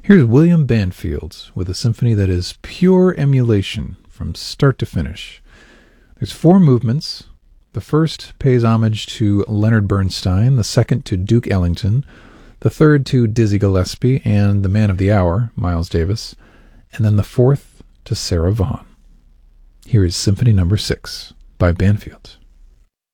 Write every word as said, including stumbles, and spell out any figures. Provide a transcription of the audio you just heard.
Here's William Banfield with a symphony that is pure emulation from start to finish. There's four movements. The first pays homage to Leonard Bernstein, the second to Duke Ellington, the third to Dizzy Gillespie, and the man of the hour, Miles Davis, and then the fourth to Sarah Vaughan. Here is Symphony Number Six by Banfield.